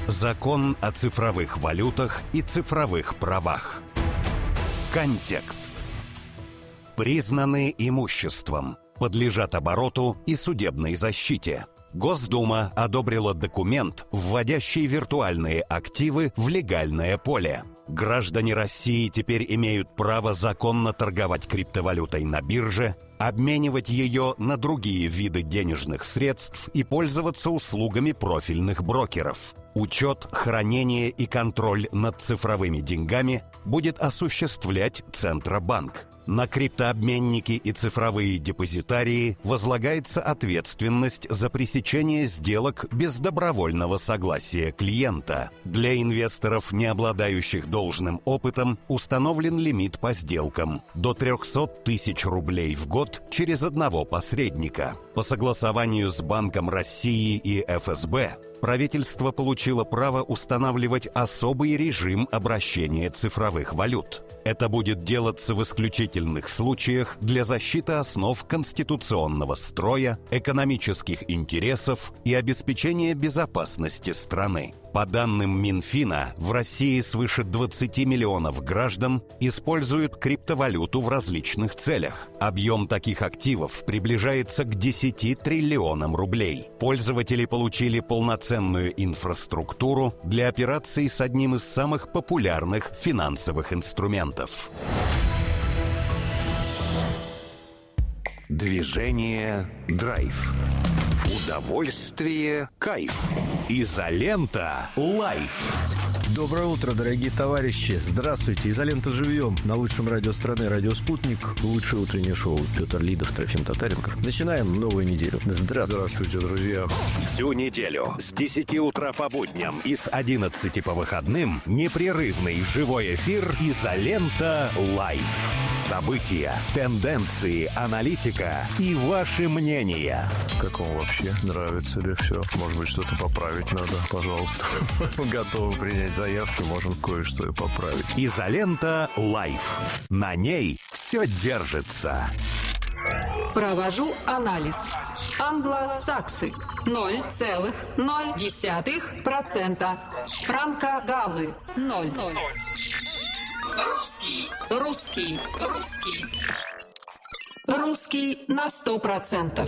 Закон о цифровых валютах и цифровых правах. Контекст. Признаны имуществом, подлежат обороту и судебной защите. Госдума одобрила документ, вводящий виртуальные активы в легальное поле. Граждане России теперь имеют право законно торговать криптовалютой на бирже, обменивать ее на другие виды денежных средств и пользоваться услугами профильных брокеров. Учет, хранение и контроль над цифровыми деньгами будет осуществлять Центробанк. На криптообменники и цифровые депозитарии возлагается ответственность за пресечение сделок без добровольного согласия клиента. Для инвесторов, не обладающих должным опытом, установлен лимит по сделкам до 300 тысяч рублей в год через одного посредника. По согласованию с Банком России и ФСБ правительство получило право устанавливать особый режим обращения цифровых валют. Это будет делаться в исключительных случаях для защиты основ конституционного строя, экономических интересов и обеспечения безопасности страны. По данным Минфина, в России свыше 20 миллионов граждан используют криптовалюту в различных целях. Объем таких активов приближается к 10 триллионам рублей. Пользователи получили полноценную инфраструктуру для операций с одним из самых популярных финансовых инструментов. Движение «Драйв». Удовольствие – кайф. Изолента – лайф. Доброе утро, дорогие товарищи. Здравствуйте. Изолента живьем на лучшем радио страны, радио «Спутник». Лучшее утреннее шоу. Петр Лидов, Трофим Татаренков. Начинаем новую неделю. Здравствуйте, друзья. Всю неделю с 10 утра по будням и с 11 по выходным непрерывный живой эфир «Изолента Лайф». События, тенденции, аналитика и ваши мнения. Как вам вообще? Нравится ли все? Может быть, что-то поправить надо? Пожалуйста. Готовы принять заявки, можем кое-что и поправить. «Изолента Лайф». На ней все держится. Провожу анализ. Англосаксы 0,0%. Франко-галлы 0. Русский на 100%.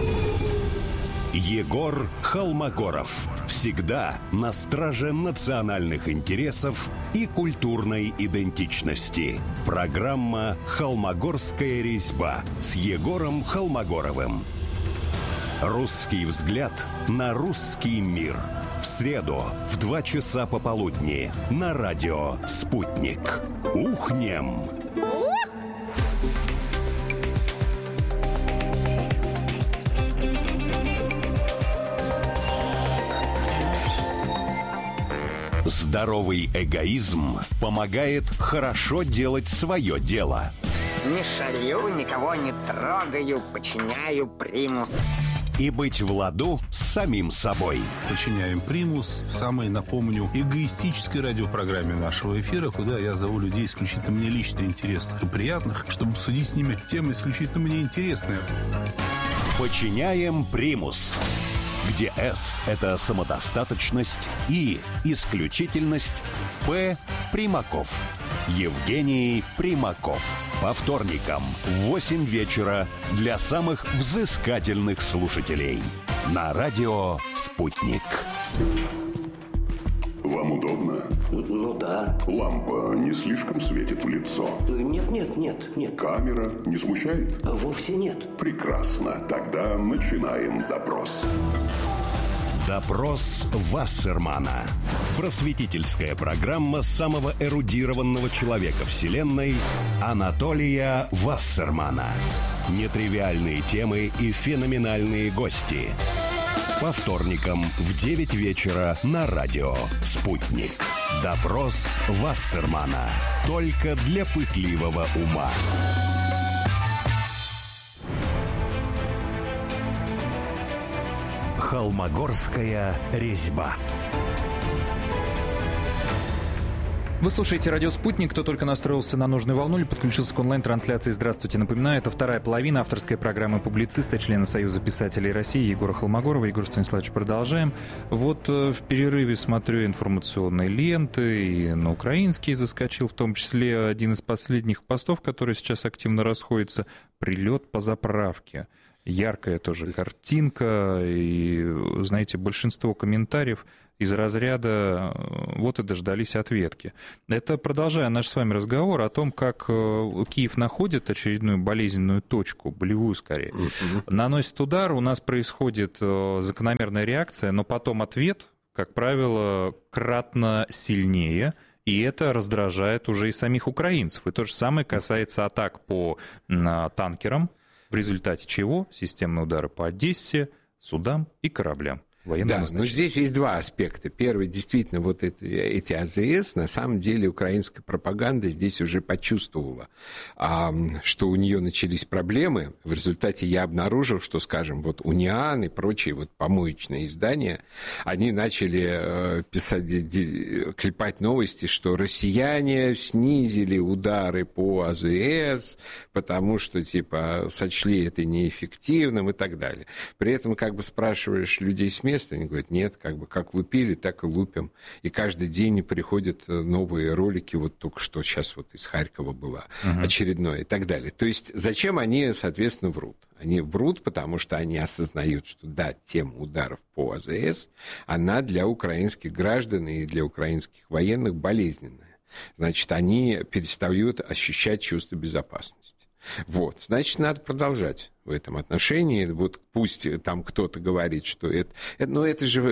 Егор Холмогоров. Всегда на страже национальных интересов и культурной идентичности. Программа «Холмогорская резьба» с Егором Холмогоровым. Русский взгляд на русский мир. В среду в 2 часа пополудни на радио «Спутник». Ухнем! Здоровый эгоизм помогает хорошо делать свое дело. Не шалю, никого не трогаю, подчиняю примус. И быть в ладу с самим собой. Подчиняем примус в самой, напомню, эгоистической радиопрограмме нашего эфира, куда я зову людей исключительно мне лично интересных и приятных, чтобы обсудить с ними темы исключительно мне интересные. Подчиняем примус. Где «С» — это самодостаточность, «И» — исключительность, «П» — Примаков. Евгений Примаков. По вторникам в 8 вечера для самых взыскательных слушателей. На радио «Спутник». Вам удобно? Ну да. Лампа не слишком светит в лицо? Нет. Камера не смущает? Вовсе нет. Прекрасно. Тогда начинаем допрос. Допрос Вассермана. Просветительская программа самого эрудированного человека Вселенной Анатолия Вассермана. Нетривиальные темы и феноменальные гости. По вторникам в 9 вечера на радио «Спутник». Допрос Вассермана. Только для пытливого ума. Холмогорская резьба. Вы слушаете «Радио Спутник». Кто только настроился на нужную волну или подключился к онлайн-трансляции, здравствуйте. Напоминаю, это вторая половина авторской программы публициста, члена Союза писателей России Егора Холмогорова. Егор Станиславович, продолжаем. Вот в перерыве смотрю информационные ленты, и на украинский заскочил, в том числе один из последних постов, который сейчас активно расходится, «Прилет по заправке». Яркая тоже картинка, и, знаете, большинство комментариев из разряда «вот и дождались ответки». Это продолжая наш с вами разговор о том, как Киев находит очередную болезненную точку, болевую скорее, наносит удар, у нас происходит закономерная реакция, но потом ответ, как правило, кратно сильнее, и это раздражает уже и самих украинцев. И то же самое касается атак по танкерам, в результате чего системные удары по Одессе, судам и кораблям. Да, но здесь есть два аспекта. Первый, действительно, вот эти АЗС, на самом деле украинская пропаганда здесь уже почувствовала, что у нее начались проблемы. В результате я обнаружил, что, скажем, вот Униан и прочие вот помоечные издания, они начали писать, клепать новости, что россияне снизили удары по АЗС, потому что, типа, сочли это неэффективным и так далее. При этом, как бы, спрашиваешь людей с места, они говорят, нет, как бы как лупили, так и лупим. И каждый день приходят новые ролики, вот только что сейчас вот из Харькова было очередное и так далее. То есть зачем они, соответственно, врут? Они врут, потому что они осознают, что да, тема ударов по АЗС, она для украинских граждан и для украинских военных болезненная. Значит, они перестают ощущать чувство безопасности. Вот, значит, надо продолжать в этом отношении. Вот пусть там кто-то говорит, что но это же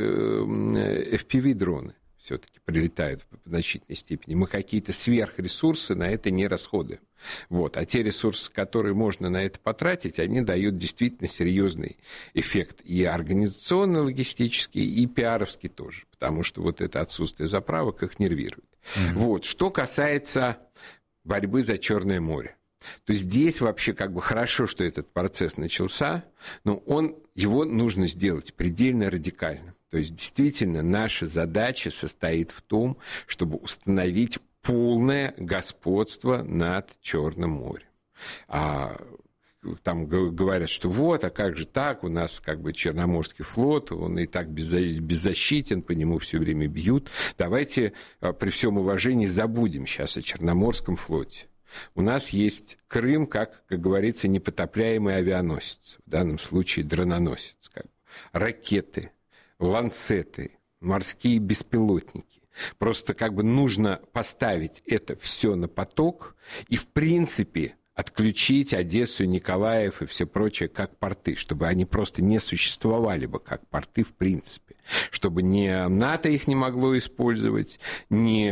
FPV-дроны все-таки прилетают в значительной степени. Мы какие-то сверхресурсы на это не расходуем. Вот. А те ресурсы, которые можно на это потратить, они дают действительно серьезный эффект и организационно-логистический, и пиаровский тоже, потому что вот это отсутствие заправок их нервирует. Вот. Что касается борьбы за Черное море, то здесь вообще как бы хорошо, что этот процесс начался, но его нужно сделать предельно радикальным. То есть действительно наша задача состоит в том, чтобы установить полное господство над Черным морем. Там говорят, что вот, а как же так, у нас как бы Черноморский флот, он и так беззащитен, по нему все время бьют. Давайте при всем уважении забудем сейчас о Черноморском флоте. У нас есть Крым, как говорится, непотопляемый авианосец, в данном случае дрононосец, ракеты, ланцеты, морские беспилотники. Просто как бы нужно поставить это все на поток и, в принципе, отключить Одессу, Николаев и все прочее как порты, чтобы они просто не существовали бы как порты в принципе. Чтобы ни НАТО их не могло использовать, ни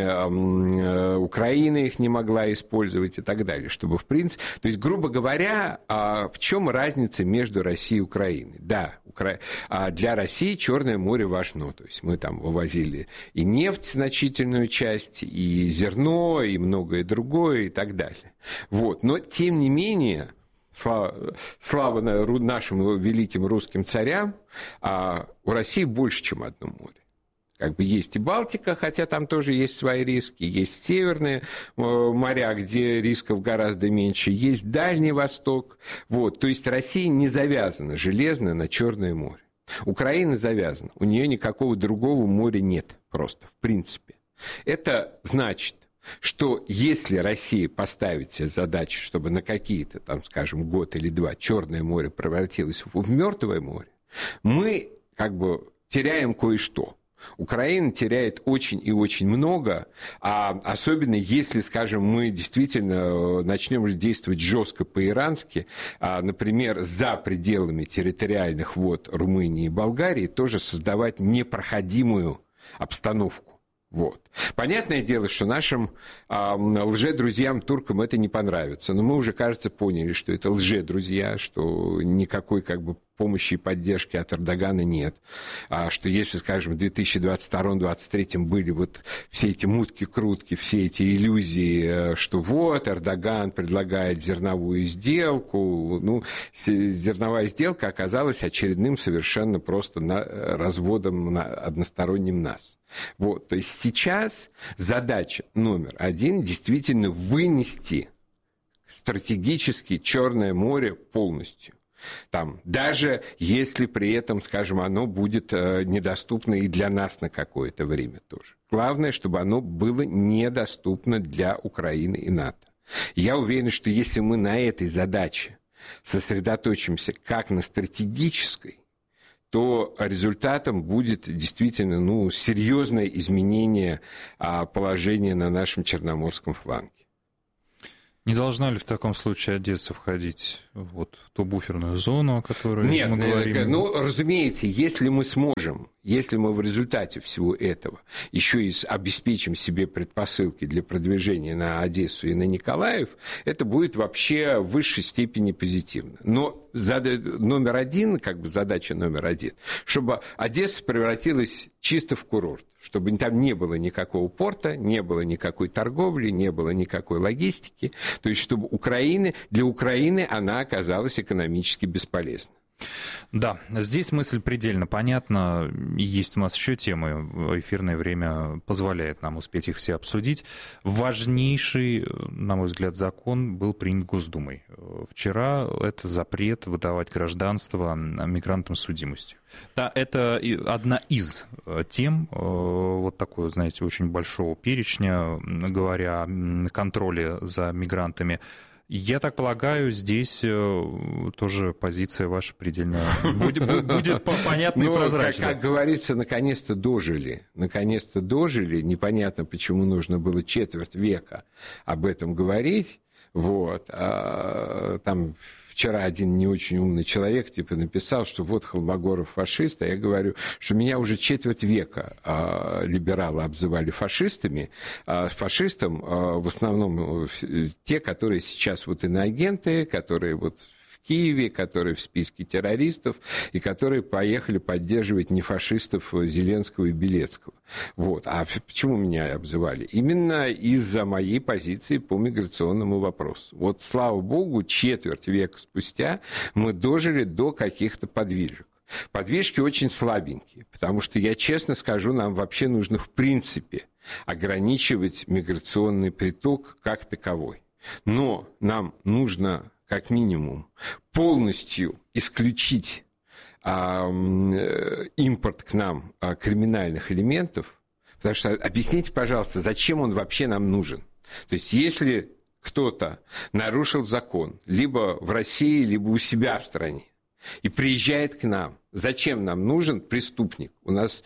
Украина их не могла использовать и так далее. Чтобы, в принципе... То есть, грубо говоря, в чем разница между Россией и Украиной? Да, для России Черное море важно. То есть мы там вывозили и нефть, значительную часть, и зерно, и многое другое, и так далее. Вот. Но, тем не менее... Слава нашим великим русским царям, у России больше, чем одно море. Как бы есть и Балтика, хотя там тоже есть свои риски, есть северные моря, где рисков гораздо меньше, есть Дальний Восток. Вот. То есть Россия не завязана железно на Черное море. Украина завязана, у нее никакого другого моря нет просто, в принципе. Это значит, что если Россия поставит себе задачу, чтобы на какие-то, там, скажем, год или два Черное море превратилось в Мертвое море, мы как бы теряем кое-что. Украина теряет очень и очень много, особенно если, скажем, мы действительно начнем действовать жестко по-ирански, например, за пределами территориальных вод Румынии и Болгарии, тоже создавать непроходимую обстановку. Вот. Понятное дело, что нашим лже-друзьям туркам это не понравится, но мы уже, кажется, поняли, что это лже-друзья, что никакой как бы помощи и поддержки от Эрдогана нет. Что если, скажем, в 2022-2023 были вот все эти мутки-крутки, все эти иллюзии, что вот Эрдоган предлагает зерновую сделку, ну, зерновая сделка оказалась очередным совершенно просто разводом односторонним нас. Вот, то есть сейчас задача номер один действительно вынести стратегически Черное море полностью. Там, даже если при этом, скажем, оно будет недоступно и для нас на какое-то время тоже. Главное, чтобы оно было недоступно для Украины и НАТО. Я уверен, что если мы на этой задаче сосредоточимся как на стратегической, то результатом будет действительно серьезное изменение положения на нашем Черноморском фланге. Не должна ли в таком случае Одесса входить в ту буферную зону, о которой мы говорим? Нет, разумеется, если мы сможем, если мы в результате всего этого еще и обеспечим себе предпосылки для продвижения на Одессу и на Николаев, это будет вообще в высшей степени позитивно. Но номер один, задача номер один, чтобы Одесса превратилась чисто в курорт, чтобы там не было никакого порта, не было никакой торговли, не было никакой логистики, то есть чтобы для Украины она оказалась экономически бесполезна. Да, здесь мысль предельно понятна. Есть у нас еще темы. Эфирное время позволяет нам успеть их все обсудить. Важнейший, на мой взгляд, закон был принят Госдумой. Вчера это запрет выдавать гражданство мигрантам с судимостью. Да, это одна из тем вот такой, знаете, очень большого перечня, говоря о контроле за мигрантами. Я так полагаю, здесь тоже позиция ваша предельно будет понятна и прозрачна. Как говорится, наконец-то дожили. Наконец-то дожили. Непонятно, почему нужно было четверть века об этом говорить. Вот. Там вчера один не очень умный человек написал, что вот Холмогоров фашист, а я говорю, что меня уже четверть века либералы обзывали фашистами. Фашистам в основном те, которые сейчас иноагенты, которые в Киеве, которые в списке террористов, и которые поехали поддерживать не фашистов Зеленского и Белецкого. Вот. А почему меня обзывали? Именно из-за моей позиции по миграционному вопросу. Вот, слава богу, четверть века спустя мы дожили до каких-то подвижек. Подвижки очень слабенькие, потому что, я честно скажу, нам вообще нужно в принципе ограничивать миграционный приток как таковой. Но нам нужно как минимум полностью исключить импорт к нам криминальных элементов, потому что объясните, пожалуйста, зачем он вообще нам нужен? То есть если кто-то нарушил закон либо в России, либо у себя в стране и приезжает к нам, зачем нам нужен преступник? У нас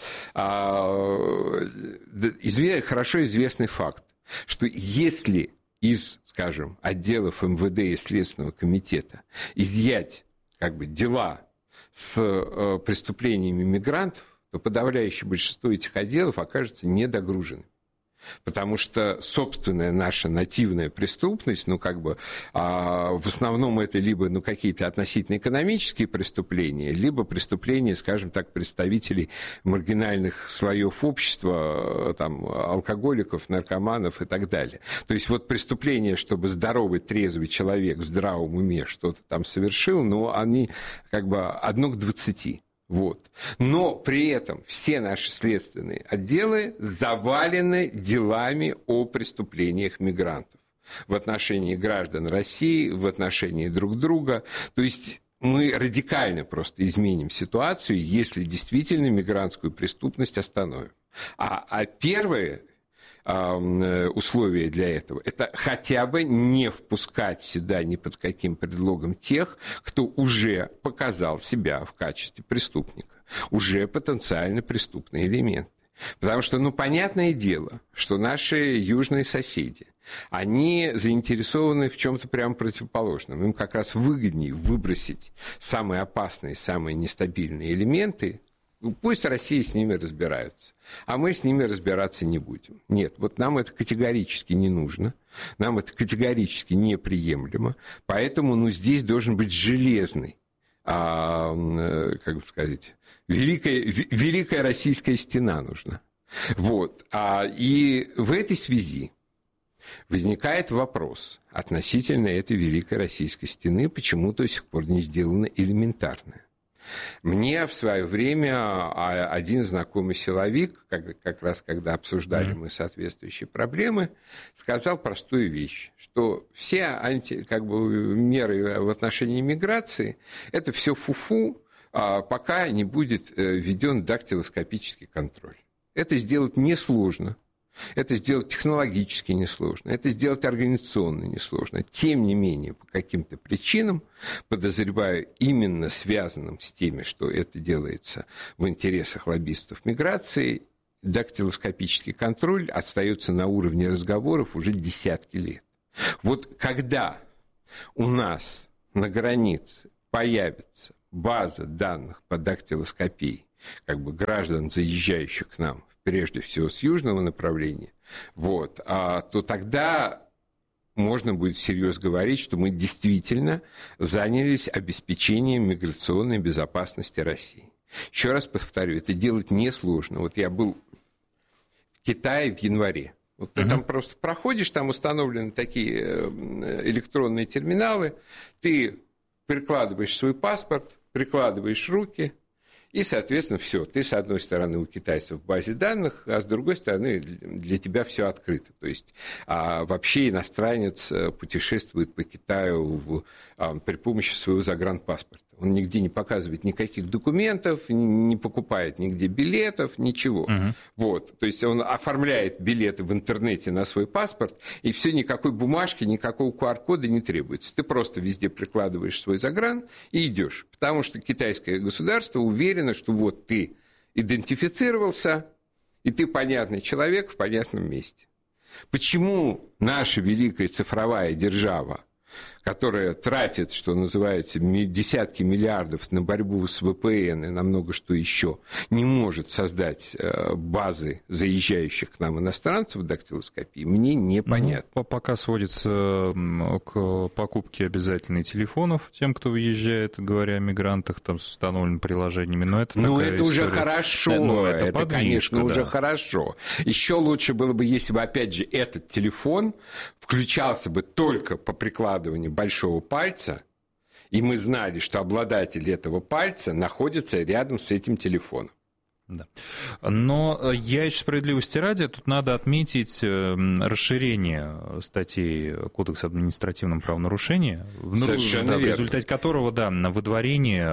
хорошо известный факт, что если из, скажем, отделов МВД и Следственного комитета изъять дела с преступлениями мигрантов, то подавляющее большинство этих отделов окажется недогруженным. Потому что собственная наша нативная преступность, в основном это либо какие-то относительно экономические преступления, либо преступления, скажем так, представителей маргинальных слоев общества, алкоголиков, наркоманов и так далее. То есть преступления, чтобы здоровый, трезвый человек в здравом уме что-то там совершил, но они одно к 20. Вот. Но при этом все наши следственные отделы завалены делами о преступлениях мигрантов в отношении граждан России, в отношении друг друга. То есть мы радикально просто изменим ситуацию, если действительно мигрантскую преступность остановим. А первое условие для этого – это хотя бы не впускать сюда ни под каким предлогом тех, кто уже показал себя в качестве преступника, уже потенциально преступные элементы. Потому что, понятное дело, что наши южные соседи, они заинтересованы в чем-то прямо противоположном. Им как раз выгоднее выбросить самые опасные, самые нестабильные элементы. Пусть Россия с ними разбираются, а мы с ними разбираться не будем. Нет, нам это категорически не нужно, нам это категорически неприемлемо, поэтому здесь должен быть железный как бы сказать, великая российская стена нужна. Вот. И в этой связи возникает вопрос относительно этой великой российской стены, почему до сих пор не сделано элементарное. Мне в свое время один знакомый силовик, как раз когда обсуждали мы соответствующие проблемы, сказал простую вещь, что все меры в отношении миграции – это все фуфу, пока не будет введен дактилоскопический контроль. Это сделать несложно. Это сделать технологически несложно, это сделать организационно несложно. Тем не менее, по каким-то причинам, подозреваю, именно связанным с теми, что это делается в интересах лоббистов миграции, дактилоскопический контроль остается на уровне разговоров уже десятки лет. Вот когда у нас на границе появится база данных по дактилоскопии, граждан, заезжающих к нам, прежде всего с южного направления, то тогда можно будет всерьез говорить, что мы действительно занялись обеспечением миграционной безопасности России. Еще раз повторю, это делать несложно. Вот я был в Китае в январе. Вот ты там просто проходишь, там установлены такие электронные терминалы, ты прикладываешь свой паспорт, прикладываешь руки, и, соответственно, все. Ты, с одной стороны, у китайцев в базе данных, а с другой стороны, для тебя все открыто. То есть вообще иностранец путешествует по Китаю при помощи своего загранпаспорта. Он нигде не показывает никаких документов, не покупает нигде билетов, ничего. Вот. То есть он оформляет билеты в интернете на свой паспорт, и все, никакой бумажки, никакого QR-кода не требуется. Ты просто везде прикладываешь свой загран и идешь. Потому что китайское государство уверено, что вот ты идентифицировался, и ты понятный человек в понятном месте. Почему наша великая цифровая держава, которая тратит, что называется, десятки миллиардов на борьбу с ВПН и на много что еще, не может создать базы заезжающих к нам иностранцев в дактилоскопии, мне непонятно. Пока сводится к покупке обязательно телефонов тем, кто выезжает, говоря о мигрантах, там с установленными приложениями, но это такая это история. Уже хорошо, это подвижка, конечно, уже хорошо. Еще лучше было бы, если бы, опять же, этот телефон включался бы только по прикладыванию большого пальца, и мы знали, что обладатель этого пальца находится рядом с этим телефоном. Да. Но я еще справедливости ради, тут надо отметить расширение статей Кодекса административного правонарушения, в результате которого, выдворение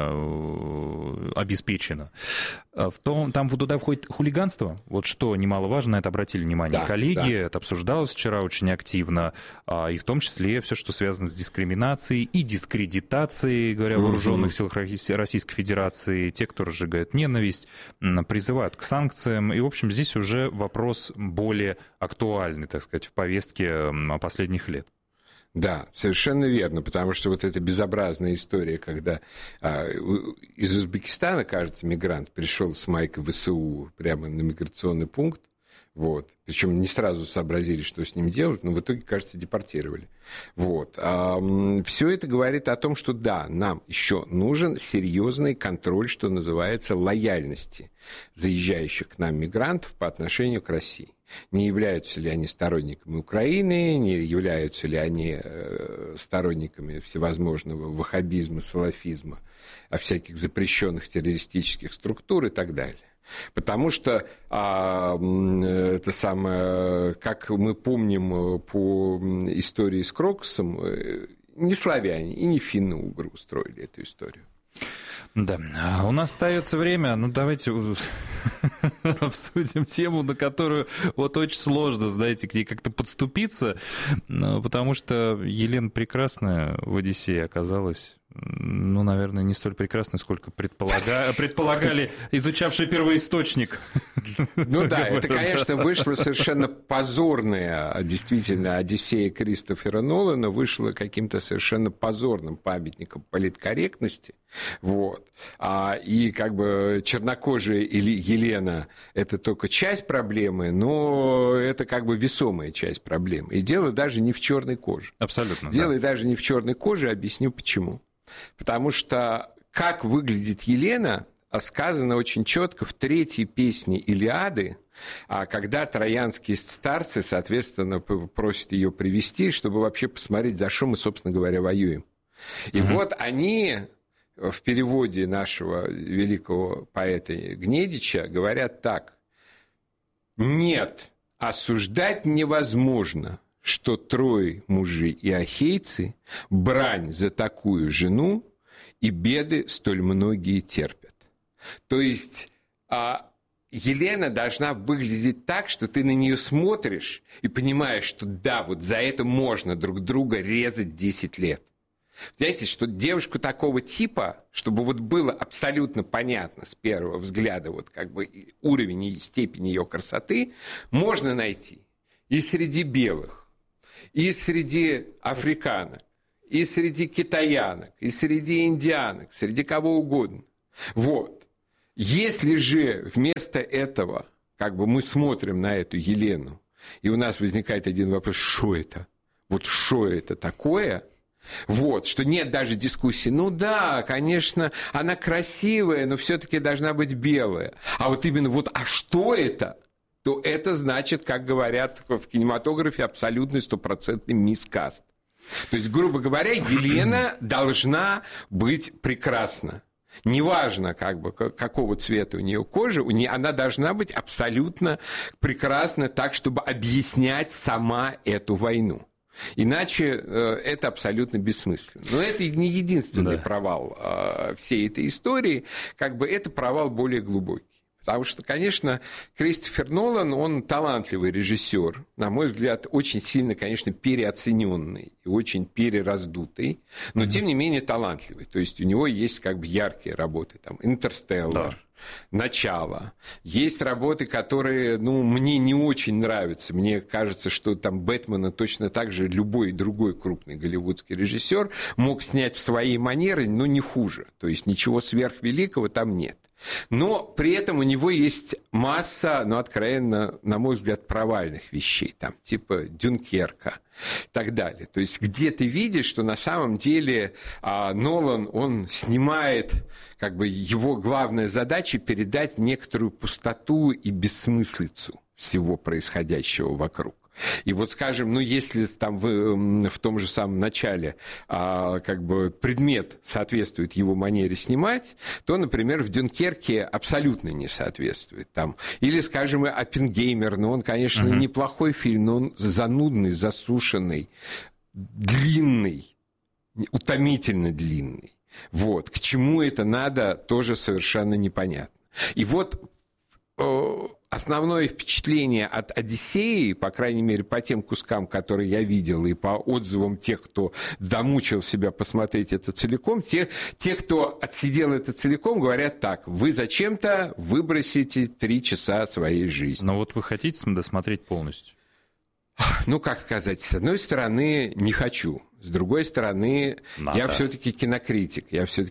обеспечено. Там туда входит хулиганство, вот что немаловажно, на это обратили внимание коллеги, это обсуждалось вчера очень активно, и в том числе все, что связано с дискриминацией и дискредитацией, говоря, вооруженных сил Российской Федерации, те, кто разжигает ненависть, призывают к санкциям, и, в общем, здесь уже вопрос более актуальный, так сказать, в повестке последних лет. Да, совершенно верно, потому что вот эта безобразная история, когда из Узбекистана, кажется, мигрант пришел с майкой ВСУ прямо на миграционный пункт, вот. Причем не сразу сообразили, что с ним делать, но в итоге, кажется, депортировали. Вот. Все это говорит о том, что да, нам еще нужен серьезный контроль, что называется, лояльности заезжающих к нам мигрантов по отношению к России. Не являются ли они сторонниками Украины, не являются ли они сторонниками всевозможного ваххабизма, салафизма, всяких запрещенных террористических структур и так далее. Потому что это самое, как мы помним по истории с Крокусом, не славяне и не финно-угры устроили эту историю. Да, у нас остается время, давайте обсудим тему, на которую вот очень сложно, знаете, к ней как-то подступиться, потому что Елена Прекрасная в «Одиссее» оказалась, наверное, не столь прекрасной, сколько предполагали изучавший первоисточник. Это, конечно, вышла совершенно позорная, действительно, «Одиссея» Кристофера Нолана вышла каким-то совершенно позорным памятником политкорректности. Вот. И чернокожая Елена – это только часть проблемы, но это весомая часть проблемы. И дело даже не в черной коже. Абсолютно. Дело даже не в черной коже, объясню почему. Потому что как выглядит Елена, сказано очень четко в 3-й песне «Илиады», когда троянские старцы, соответственно, просят ее привести, чтобы вообще посмотреть, за что мы, собственно говоря, воюем. И вот они в переводе нашего великого поэта Гнедича говорят так: «Нет, осуждать невозможно, что Трои мужи и ахейцы брань за такую жену и беды столь многие терпят». То есть Елена должна выглядеть так, что ты на нее смотришь и понимаешь, что да, вот за это можно друг друга резать 10 лет. Знаете, что девушку такого типа, чтобы вот было абсолютно понятно с первого взгляда вот как бы уровень и степень ее красоты, можно найти и среди белых, и среди африканок, и среди китаянок, и среди индианок, среди кого угодно. Вот. Если же вместо этого как бы мы смотрим на эту Елену, и у нас возникает один вопрос: что это? Вот что это такое? Вот, что нет даже дискуссии. Ну да, конечно, она красивая, но все-таки должна быть белая. А вот именно вот, а что это? То это значит, как говорят в кинематографе, абсолютный стопроцентный мискаст. То есть, грубо говоря, Елена должна быть прекрасна. Неважно, как бы, какого цвета у нее кожа, она должна быть абсолютно прекрасна так, чтобы объяснять сама эту войну. Иначе это абсолютно бессмысленно. Но это не единственный провал всей этой истории, как бы это провал более глубокий. Потому что, конечно, Кристофер Нолан, он талантливый режиссер, на мой взгляд, очень сильно, конечно, переоцененный и очень перераздутый, но, тем не менее, талантливый. То есть у него есть как бы яркие работы, там, «Интерстеллар», «Начало». Есть работы, которые, мне не очень нравятся. Мне кажется, что там Бэтмена точно так же любой другой крупный голливудский режиссер мог снять в своей манере, но не хуже. То есть ничего сверхвеликого там нет. Но при этом у него есть масса, откровенно, на мой взгляд, провальных вещей, там, типа «Дюнкерка» и так далее. То есть где ты видишь, что на самом деле Нолан, он снимает, как бы его главная задача передать некоторую пустоту и бессмыслицу всего происходящего вокруг. И вот, скажем, если там в том же самом начале как бы предмет соответствует его манере снимать, то, например, в «Дюнкерке» абсолютно не соответствует. Там. Или, скажем, «Оппенгеймер», он, конечно, неплохой фильм, но он занудный, засушенный, длинный, утомительно длинный. Вот. К чему это надо, тоже совершенно непонятно. И вот основное впечатление от «Одиссеи», по крайней мере, по тем кускам, которые я видел, и по отзывам тех, кто замучил себя посмотреть это целиком, те, кто отсидел это целиком, говорят так: вы зачем-то выбросите 3 часа своей жизни. Но вот вы хотите досмотреть полностью? Как сказать, с одной стороны, не хочу. С другой стороны, я все-таки кинокритик.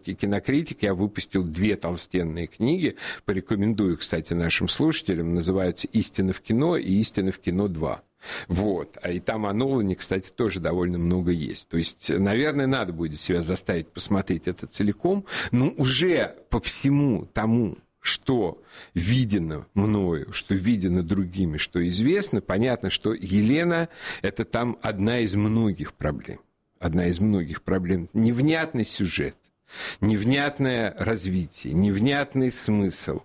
Я выпустил 2 толстенные книги. Порекомендую, кстати, нашим слушателям. Называются «Истина в кино» и «Истина в кино 2». Вот. И там о Нолане, кстати, тоже довольно много есть. То есть, наверное, надо будет себя заставить посмотреть это целиком. Но уже по всему тому, что видено мною, что видено другими, что известно, понятно, что Елена – это там одна из многих проблем. Невнятный сюжет, невнятное развитие, невнятный смысл,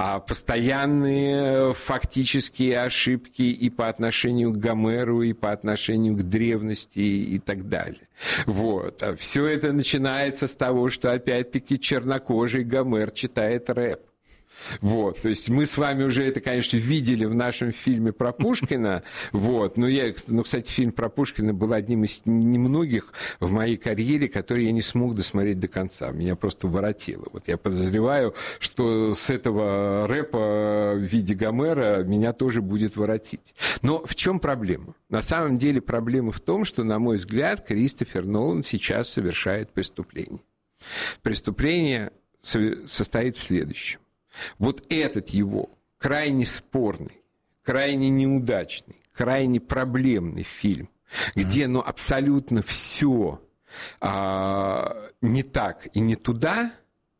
постоянные фактические ошибки и по отношению к Гомеру, и по отношению к древности и так далее. Вот. Все это начинается с того, что опять-таки чернокожий Гомер читает рэп. Вот, то есть мы с вами уже это, конечно, видели в нашем фильме про Пушкина, вот, кстати, фильм про Пушкина был одним из немногих в моей карьере, который я не смог досмотреть до конца, меня просто воротило. Вот я подозреваю, что с этого рэпа в виде Гомера меня тоже будет воротить. Но в чем проблема? На самом деле проблема в том, что, на мой взгляд, Кристофер Нолан сейчас совершает преступление. Преступление состоит в следующем. Вот этот его крайне спорный, крайне неудачный, крайне проблемный фильм, где абсолютно все не так и не туда,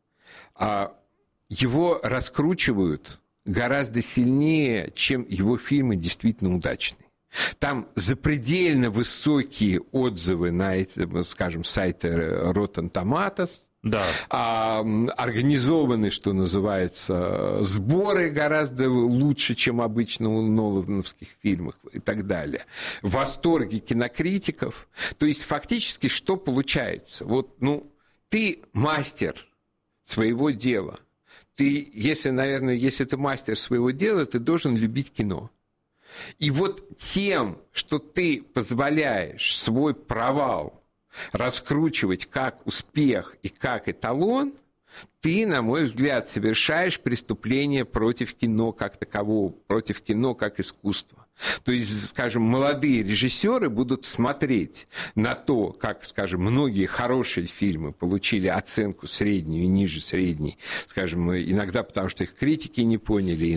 его раскручивают гораздо сильнее, чем его фильмы действительно удачные. Там запредельно высокие отзывы на, скажем, сайте Rotten Tomatoes. Да. Организованы, что называется, сборы гораздо лучше, чем обычно у нолановских фильмов и так далее. В восторге кинокритиков. То есть, фактически, что получается? Вот, ты мастер своего дела. Ты, если ты мастер своего дела, ты должен любить кино. И вот тем, что ты позволяешь свой провал раскручивать как успех и как эталон, ты, на мой взгляд, совершаешь преступление против кино как такового, против кино как искусства. То есть, скажем, молодые режиссеры будут смотреть на то, как, скажем, многие хорошие фильмы получили оценку среднюю и ниже средней, скажем, иногда потому, что их критики не поняли,